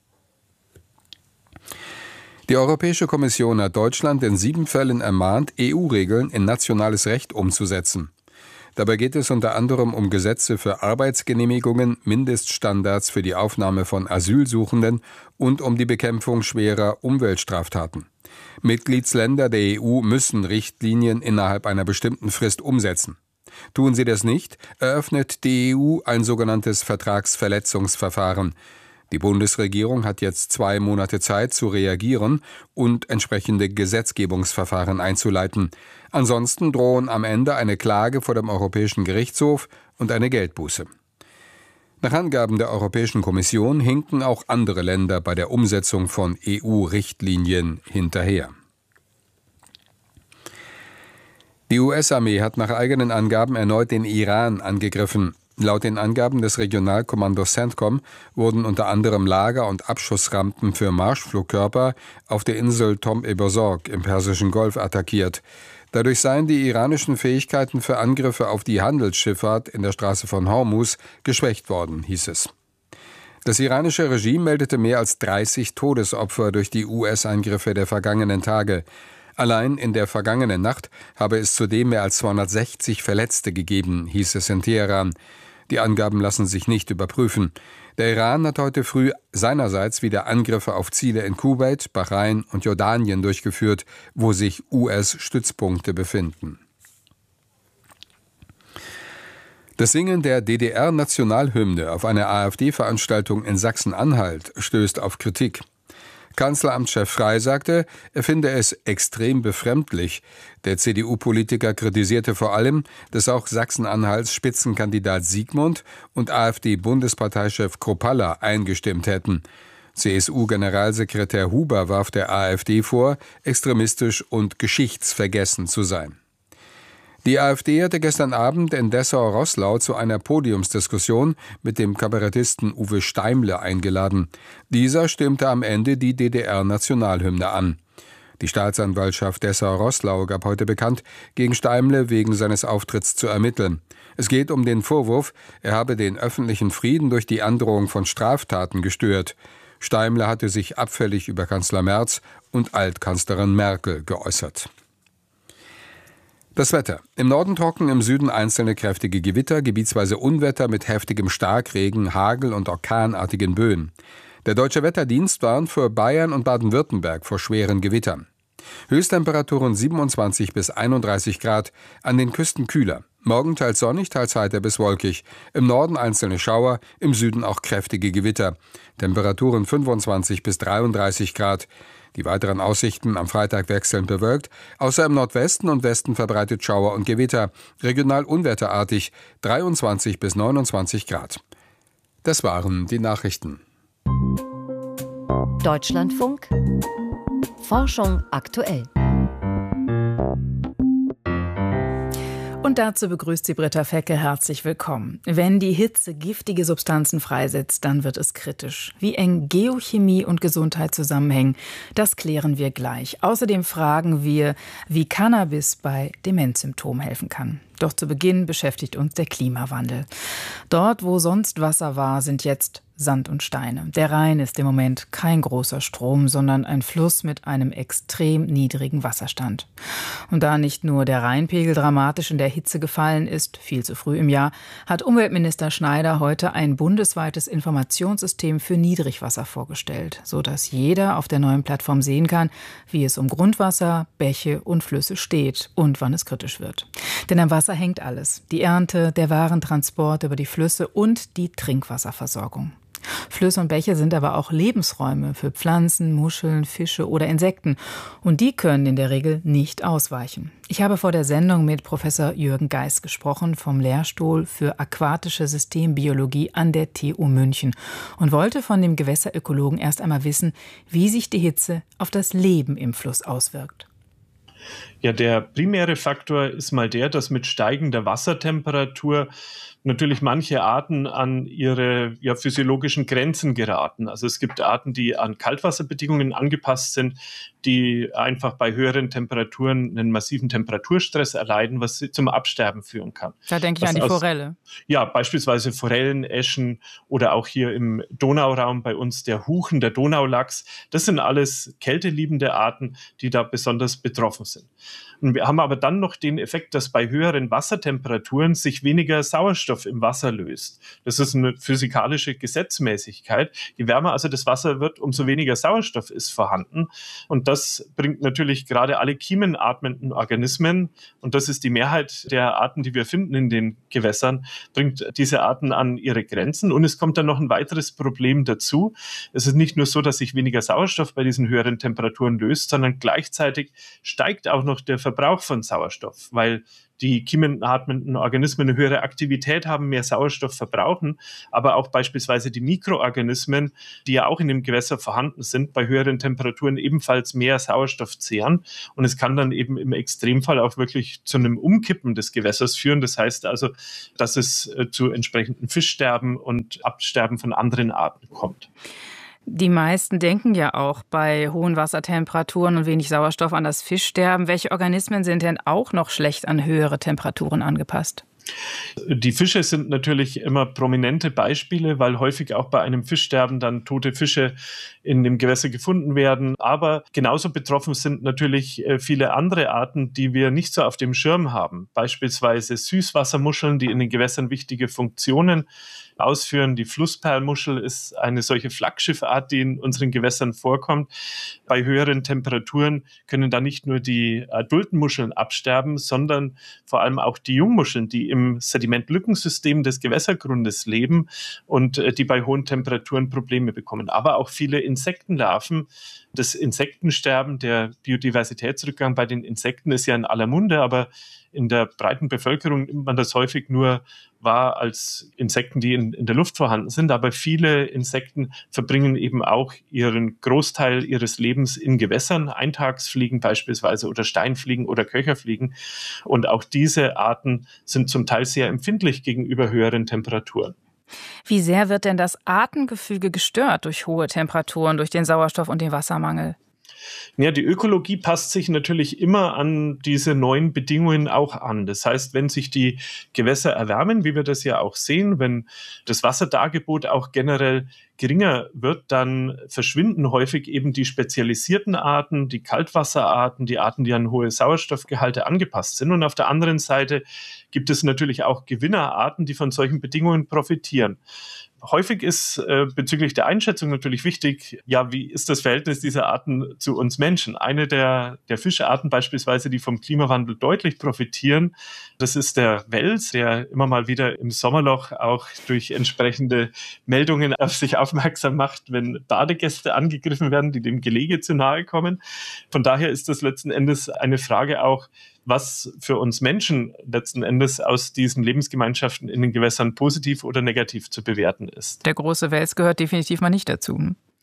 Die Europäische Kommission hat Deutschland in 7 Fällen ermahnt, EU-Regeln in nationales Recht umzusetzen. Dabei geht es unter anderem um Gesetze für Arbeitsgenehmigungen, Mindeststandards für die Aufnahme von Asylsuchenden und um die Bekämpfung schwerer Umweltstraftaten. Mitgliedsländer der EU müssen Richtlinien innerhalb einer bestimmten Frist umsetzen. Tun sie das nicht, eröffnet die EU ein sogenanntes Vertragsverletzungsverfahren. Die Bundesregierung hat jetzt 2 Monate Zeit zu reagieren und entsprechende Gesetzgebungsverfahren einzuleiten. Ansonsten drohen am Ende eine Klage vor dem Europäischen Gerichtshof und eine Geldbuße. Nach Angaben der Europäischen Kommission hinken auch andere Länder bei der Umsetzung von EU-Richtlinien hinterher. Die US-Armee hat nach eigenen Angaben erneut den Iran angegriffen. Laut den Angaben des Regionalkommandos CENTCOM wurden unter anderem Lager- und Abschussrampen für Marschflugkörper auf der Insel Tom-e-Bozorg im Persischen Golf attackiert. Dadurch seien die iranischen Fähigkeiten für Angriffe auf die Handelsschifffahrt in der Straße von Hormuz geschwächt worden, hieß es. Das iranische Regime meldete mehr als 30 Todesopfer durch die US-Eingriffe der vergangenen Tage. Allein in der vergangenen Nacht habe es zudem mehr als 260 Verletzte gegeben, hieß es in Teheran. Die Angaben lassen sich nicht überprüfen. Der Iran hat heute früh seinerseits wieder Angriffe auf Ziele in Kuwait, Bahrain und Jordanien durchgeführt, wo sich US-Stützpunkte befinden. Das Singen der DDR-Nationalhymne auf einer AfD-Veranstaltung in Sachsen-Anhalt stößt auf Kritik. Kanzleramtschef Frey sagte, er finde es extrem befremdlich. Der CDU-Politiker kritisierte vor allem, dass auch Sachsen-Anhalts Spitzenkandidat Siegmund und AfD-Bundesparteichef Kropalla eingestimmt hätten. CSU-Generalsekretär Huber warf der AfD vor, extremistisch und geschichtsvergessen zu sein. Die AfD hatte gestern Abend in Dessau-Roßlau zu einer Podiumsdiskussion mit dem Kabarettisten Uwe Steimle eingeladen. Dieser stimmte am Ende die DDR-Nationalhymne an. Die Staatsanwaltschaft Dessau-Roßlau gab heute bekannt, gegen Steimle wegen seines Auftritts zu ermitteln. Es geht um den Vorwurf, er habe den öffentlichen Frieden durch die Androhung von Straftaten gestört. Steimle hatte sich abfällig über Kanzler Merz und Altkanzlerin Merkel geäußert. Das Wetter. Im Norden trocken, im Süden einzelne kräftige Gewitter, gebietsweise Unwetter mit heftigem Starkregen, Hagel und orkanartigen Böen. Der Deutsche Wetterdienst warnt für Bayern und Baden-Württemberg vor schweren Gewittern. Höchsttemperaturen 27 bis 31 Grad, an den Küsten kühler. Morgen teils sonnig, teils heiter bis wolkig. Im Norden einzelne Schauer, im Süden auch kräftige Gewitter. Temperaturen 25 bis 33 Grad. Die weiteren Aussichten am Freitag wechselnd bewölkt, außer im Nordwesten und Westen verbreitet Schauer und Gewitter, regional unwetterartig, 23 bis 29 Grad. Das waren die Nachrichten.
Deutschlandfunk. Forschung aktuell.
Und dazu begrüßt sie Britta Fecke. Herzlich willkommen. Wenn die Hitze giftige Substanzen freisetzt, dann wird es kritisch. Wie eng Geochemie und Gesundheit zusammenhängen, das klären wir gleich. Außerdem fragen wir, wie Cannabis bei Demenzsymptomen helfen kann. Doch zu Beginn beschäftigt uns der Klimawandel. Dort, wo sonst Wasser war, sind jetzt Sand und Steine. Der Rhein ist im Moment kein großer Strom, sondern ein Fluss mit einem extrem niedrigen Wasserstand. Und da nicht nur der Rheinpegel dramatisch in der Hitze gefallen ist, viel zu früh im Jahr, hat Umweltminister Schneider heute ein bundesweites Informationssystem für Niedrigwasser vorgestellt, sodass jeder auf der neuen Plattform sehen kann, wie es um Grundwasser, Bäche und Flüsse steht und wann es kritisch wird. Denn am Wasser hängt alles: die Ernte, der Warentransport über die Flüsse und die Trinkwasserversorgung. Flüsse und Bäche sind aber auch Lebensräume für Pflanzen, Muscheln, Fische oder Insekten. Und die können in der Regel nicht ausweichen. Ich habe vor der Sendung mit Professor Jürgen Geis gesprochen vom Lehrstuhl für aquatische Systembiologie an der TU München und wollte von dem Gewässerökologen erst einmal wissen, wie sich die Hitze auf das Leben im Fluss auswirkt.
Ja, der primäre Faktor ist mal der, dass mit steigender Wassertemperatur natürlich manche Arten an ihre physiologischen Grenzen geraten. Also es gibt Arten, die an Kaltwasserbedingungen angepasst sind, die einfach bei höheren Temperaturen einen massiven Temperaturstress erleiden, was zum Absterben führen kann.
Da denke ich an die Forelle.
Ja, beispielsweise Forellen, Äschen oder auch hier im Donauraum bei uns der Huchen, der Donaulachs. Das sind alles kälteliebende Arten, die da besonders betroffen sind. Und wir haben aber dann noch den Effekt, dass bei höheren Wassertemperaturen sich weniger Sauerstoff im Wasser löst. Das ist eine physikalische Gesetzmäßigkeit. Je wärmer also das Wasser wird, umso weniger Sauerstoff ist vorhanden. Und das bringt natürlich gerade alle kiemenatmenden Organismen, und das ist die Mehrheit der Arten, die wir finden in den Gewässern, bringt diese Arten an ihre Grenzen. Und es kommt dann noch ein weiteres Problem dazu. Es ist nicht nur so, dass sich weniger Sauerstoff bei diesen höheren Temperaturen löst, sondern gleichzeitig steigt auch noch der Verbrauch von Sauerstoff, weil die kiemenatmenden Organismen eine höhere Aktivität haben, mehr Sauerstoff verbrauchen, aber auch beispielsweise die Mikroorganismen, die ja auch in dem Gewässer vorhanden sind, bei höheren Temperaturen ebenfalls mehr Sauerstoff zehren. Und es kann dann eben im Extremfall auch wirklich zu einem Umkippen des Gewässers führen. Das heißt also, dass es zu entsprechenden Fischsterben und Absterben von anderen Arten kommt.
Die meisten denken ja auch bei hohen Wassertemperaturen und wenig Sauerstoff an das Fischsterben. Welche Organismen sind denn auch noch schlecht an höhere Temperaturen angepasst?
Die Fische sind natürlich immer prominente Beispiele, weil häufig auch bei einem Fischsterben dann tote Fische in dem Gewässer gefunden werden. Aber genauso betroffen sind natürlich viele andere Arten, die wir nicht so auf dem Schirm haben. Beispielsweise Süßwassermuscheln, die in den Gewässern wichtige Funktionen ausführen. Die Flussperlmuschel ist eine solche Flaggschiffart, die in unseren Gewässern vorkommt. Bei höheren Temperaturen können da nicht nur die adulten Muscheln absterben, sondern vor allem auch die Jungmuscheln, die im Sedimentlückensystem des Gewässergrundes leben und die bei hohen Temperaturen Probleme bekommen. Aber auch viele Insektenlarven. Das Insektensterben, der Biodiversitätsrückgang bei den Insekten ist ja in aller Munde, aber in der breiten Bevölkerung nimmt man das häufig nur wahr als Insekten, die in der Luft vorhanden sind. Aber viele Insekten verbringen eben auch ihren Großteil ihres Lebens in Gewässern, Eintagsfliegen beispielsweise oder Steinfliegen oder Köcherfliegen. Und auch diese Arten sind zum Teil sehr empfindlich gegenüber höheren Temperaturen.
Wie sehr wird denn das Artengefüge gestört durch hohe Temperaturen, durch den Sauerstoff- und den Wassermangel?
Ja, die Ökologie passt sich natürlich immer an diese neuen Bedingungen auch an. Das heißt, wenn sich die Gewässer erwärmen, wie wir das ja auch sehen, wenn das Wasserdargebot auch generell geringer wird, dann verschwinden häufig eben die spezialisierten Arten, die Kaltwasserarten, die Arten, die an hohe Sauerstoffgehalte angepasst sind. Und auf der anderen Seite gibt es natürlich auch Gewinnerarten, die von solchen Bedingungen profitieren. Häufig ist bezüglich der Einschätzung natürlich wichtig, ja, wie ist das Verhältnis dieser Arten zu uns Menschen? Eine der Fischarten beispielsweise, die vom Klimawandel deutlich profitieren, das ist der Wels, der immer mal wieder im Sommerloch auch durch entsprechende Meldungen auf sich aufmerksam macht, wenn Badegäste angegriffen werden, die dem Gelege zu nahe kommen. Von daher ist das letzten Endes eine Frage auch, was für uns Menschen letzten Endes aus diesen Lebensgemeinschaften in den Gewässern positiv oder negativ zu bewerten ist.
Der große Wels gehört definitiv mal nicht dazu.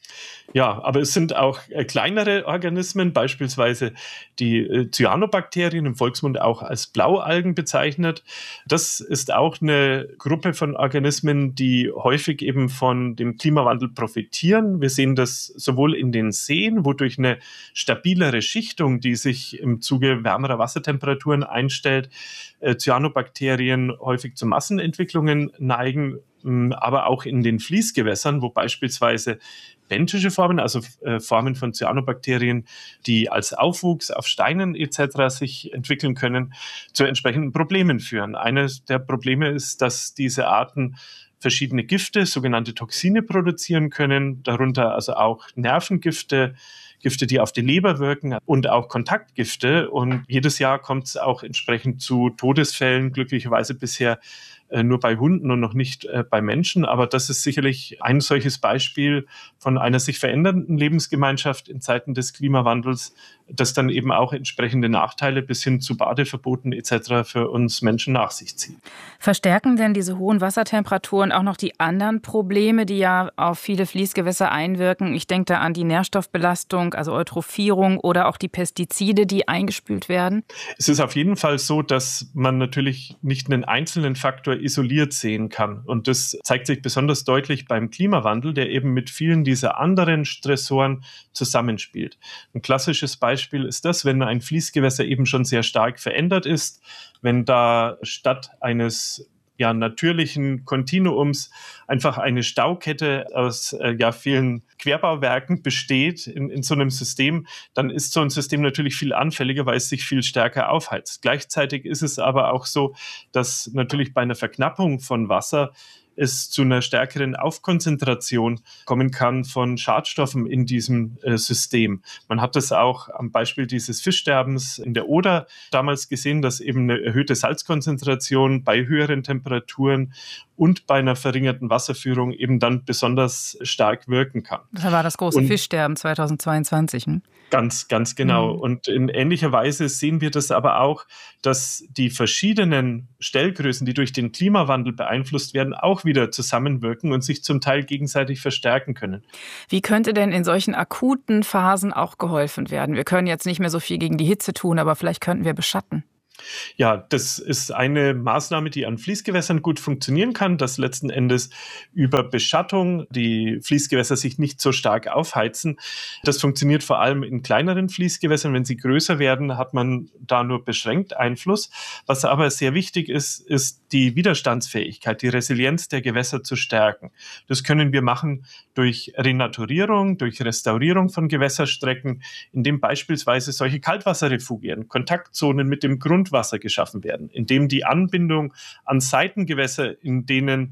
Ja, aber es sind auch kleinere Organismen, beispielsweise die Cyanobakterien, im Volksmund auch als Blaualgen bezeichnet. Das ist auch eine Gruppe von Organismen, die häufig eben von dem Klimawandel profitieren. Wir sehen das sowohl in den Seen, wo durch eine stabilere Schichtung, die sich im Zuge wärmerer Wassertemperaturen einstellt, Cyanobakterien häufig zu Massenentwicklungen neigen, aber auch in den Fließgewässern, wo beispielsweise benthische Formen, also Formen von Cyanobakterien, die als Aufwuchs auf Steinen etc. sich entwickeln können, zu entsprechenden Problemen führen. Eines der Probleme ist, dass diese Arten verschiedene Gifte, sogenannte Toxine produzieren können, darunter also auch Nervengifte, Gifte, die auf die Leber wirken und auch Kontaktgifte. Und jedes Jahr kommt es auch entsprechend zu Todesfällen, glücklicherweise bisher nur bei Hunden und noch nicht bei Menschen. Aber das ist sicherlich ein solches Beispiel von einer sich verändernden Lebensgemeinschaft in Zeiten des Klimawandels, das dann eben auch entsprechende Nachteile bis hin zu Badeverboten etc. für uns Menschen nach sich zieht.
Verstärken denn diese hohen Wassertemperaturen auch noch die anderen Probleme, die ja auf viele Fließgewässer einwirken? Ich denke da an die Nährstoffbelastung, also Eutrophierung oder auch die Pestizide, die eingespült werden.
Es ist auf jeden Fall so, dass man natürlich nicht einen einzelnen Faktor isoliert sehen kann. Und das zeigt sich besonders deutlich beim Klimawandel, der eben mit vielen dieser anderen Stressoren zusammenspielt. Ein klassisches Beispiel ist das, wenn ein Fließgewässer eben schon sehr stark verändert ist, wenn da statt eines natürlichen Kontinuums einfach eine Staukette aus vielen Querbauwerken besteht in so einem System, dann ist so ein System natürlich viel anfälliger, weil es sich viel stärker aufheizt. Gleichzeitig ist es aber auch so, dass natürlich bei einer Verknappung von Wasser es zu einer stärkeren Aufkonzentration kommen kann von Schadstoffen in diesem System. Man hat das auch am Beispiel dieses Fischsterbens in der Oder damals gesehen, dass eben eine erhöhte Salzkonzentration bei höheren Temperaturen und bei einer verringerten Wasserführung eben dann besonders stark wirken kann.
Das war das große Fischsterben 2022.
Ganz genau. Und in ähnlicher Weise sehen wir das aber auch, dass die verschiedenen Stellgrößen, die durch den Klimawandel beeinflusst werden, auch wieder zusammenwirken und sich zum Teil gegenseitig verstärken können.
Wie könnte denn in solchen akuten Phasen auch geholfen werden? Wir können jetzt nicht mehr so viel gegen die Hitze tun, aber vielleicht könnten wir beschatten.
Ja, das ist eine Maßnahme, die an Fließgewässern gut funktionieren kann, dass letzten Endes über Beschattung die Fließgewässer sich nicht so stark aufheizen. Das funktioniert vor allem in kleineren Fließgewässern. Wenn sie größer werden, hat man da nur beschränkt Einfluss. Was aber sehr wichtig ist, ist die Widerstandsfähigkeit, die Resilienz der Gewässer zu stärken. Das können wir machen durch Renaturierung, durch Restaurierung von Gewässerstrecken, indem beispielsweise solche Kaltwasserrefugien, Kontaktzonen mit dem Grundwasser geschaffen werden, indem die Anbindung an Seitengewässer, in denen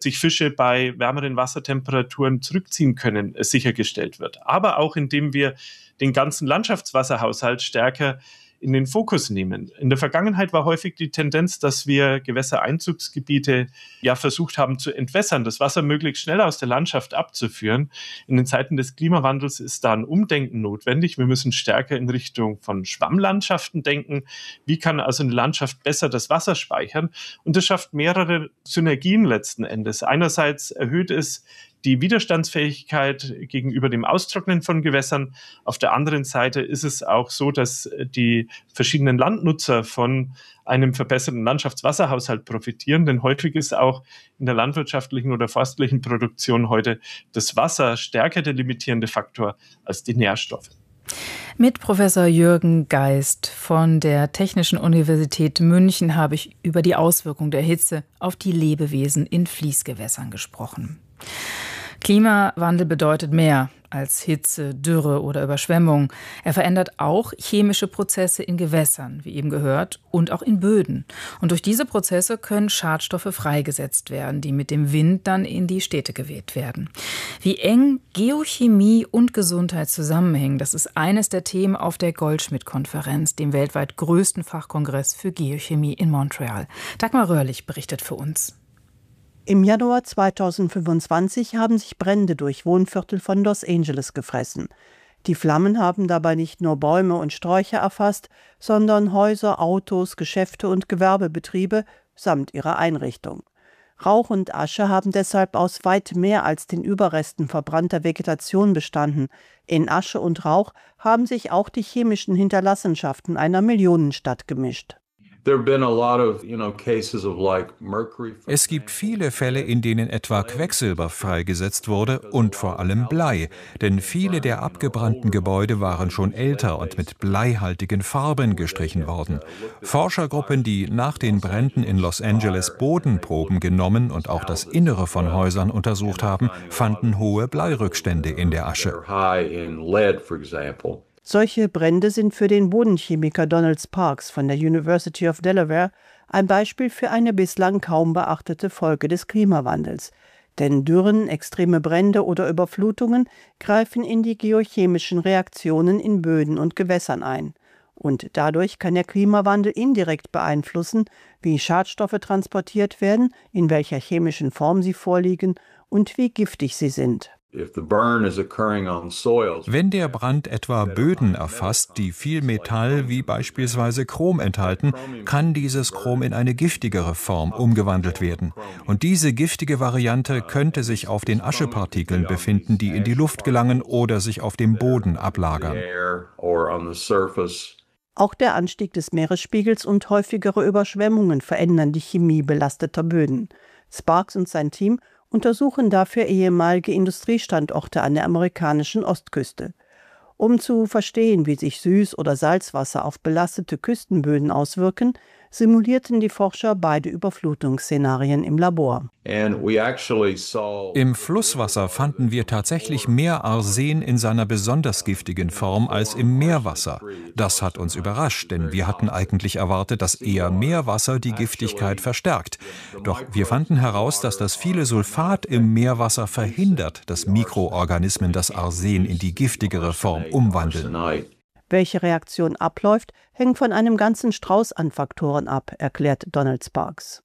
sich Fische bei wärmeren Wassertemperaturen zurückziehen können, sichergestellt wird. Aber auch indem wir den ganzen Landschaftswasserhaushalt stärker in den Fokus nehmen. In der Vergangenheit war häufig die Tendenz, dass wir Gewässereinzugsgebiete versucht haben zu entwässern, das Wasser möglichst schnell aus der Landschaft abzuführen. In den Zeiten des Klimawandels ist da ein Umdenken notwendig. Wir müssen stärker in Richtung von Schwammlandschaften denken. Wie kann also eine Landschaft besser das Wasser speichern? Und das schafft mehrere Synergien letzten Endes. Einerseits erhöht es die Widerstandsfähigkeit gegenüber dem Austrocknen von Gewässern. Auf der anderen Seite ist es auch so, dass die verschiedenen Landnutzer von einem verbesserten Landschaftswasserhaushalt profitieren, denn häufig ist auch in der landwirtschaftlichen oder forstlichen Produktion heute das Wasser stärker der limitierende Faktor als die Nährstoffe.
Mit Professor Jürgen Geist von der Technischen Universität München habe ich über die Auswirkung der Hitze auf die Lebewesen in Fließgewässern gesprochen. Klimawandel bedeutet mehr als Hitze, Dürre oder Überschwemmung. Er verändert auch chemische Prozesse in Gewässern, wie eben gehört, und auch in Böden. Und durch diese Prozesse können Schadstoffe freigesetzt werden, die mit dem Wind dann in die Städte geweht werden. Wie eng Geochemie und Gesundheit zusammenhängen, das ist eines der Themen auf der Goldschmidt-Konferenz, dem weltweit größten Fachkongress für Geochemie in Montreal. Dagmar Röhrlich berichtet für uns.
Im Januar 2025 haben sich Brände durch Wohnviertel von Los Angeles gefressen. Die Flammen haben dabei nicht nur Bäume und Sträucher erfasst, sondern Häuser, Autos, Geschäfte und Gewerbebetriebe samt ihrer Einrichtung. Rauch und Asche haben deshalb aus weit mehr als den Überresten verbrannter Vegetation bestanden. In Asche und Rauch haben sich auch die chemischen Hinterlassenschaften einer Millionenstadt gemischt.
Es gibt viele Fälle, in denen etwa Quecksilber freigesetzt wurde und vor allem Blei, denn viele der abgebrannten Gebäude waren schon älter und mit bleihaltigen Farben gestrichen worden. Forschergruppen, die nach den Bränden in Los Angeles Bodenproben genommen und auch das Innere von Häusern untersucht haben, fanden hohe Bleirückstände in der Asche.
Solche Brände sind für den Bodenchemiker Donald Sparks von der University of Delaware ein Beispiel für eine bislang kaum beachtete Folge des Klimawandels. Denn Dürren, extreme Brände oder Überflutungen greifen in die geochemischen Reaktionen in Böden und Gewässern ein. Und dadurch kann der Klimawandel indirekt beeinflussen, wie Schadstoffe transportiert werden, in welcher chemischen Form sie vorliegen und wie giftig sie sind.
Wenn der Brand etwa Böden erfasst, die viel Metall wie beispielsweise Chrom enthalten, kann dieses Chrom in eine giftigere Form umgewandelt werden. Und diese giftige Variante könnte sich auf den Aschepartikeln befinden, die in die Luft gelangen oder sich auf dem Boden ablagern.
Auch der Anstieg des Meeresspiegels und häufigere Überschwemmungen verändern die Chemie belasteter Böden. Sparks und sein Team untersuchen dafür ehemalige Industriestandorte an der amerikanischen Ostküste. Um zu verstehen, wie sich Süß- oder Salzwasser auf belastete Küstenböden auswirken, simulierten die Forscher beide Überflutungsszenarien im Labor.
Im Flusswasser fanden wir tatsächlich mehr Arsen in seiner besonders giftigen Form als im Meerwasser. Das hat uns überrascht, denn wir hatten eigentlich erwartet, dass eher Meerwasser die Giftigkeit verstärkt. Doch wir fanden heraus, dass das viele Sulfat im Meerwasser verhindert, dass Mikroorganismen das Arsen in die giftigere Form umwandeln.
Welche Reaktion abläuft, hängt von einem ganzen Strauß an Faktoren ab, erklärt Donald Sparks.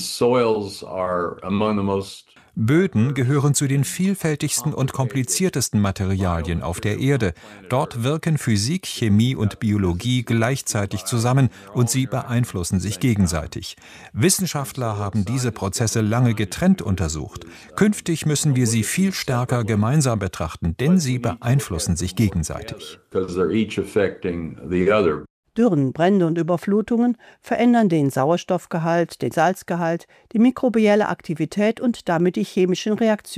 Böden gehören zu den vielfältigsten und kompliziertesten Materialien auf der Erde. Dort wirken Physik, Chemie und Biologie gleichzeitig zusammen und sie beeinflussen sich gegenseitig. Wissenschaftler haben diese Prozesse lange getrennt untersucht. Künftig müssen wir sie viel stärker gemeinsam betrachten, denn sie beeinflussen sich gegenseitig.
Dürren, Brände und Überflutungen verändern den Sauerstoffgehalt, den Salzgehalt, die mikrobielle Aktivität und damit die chemischen Reaktionen